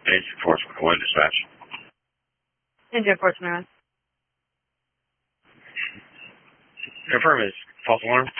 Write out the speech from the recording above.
Agent enforcement, go in dispatch. Engine enforcement. Confirm is false alarm.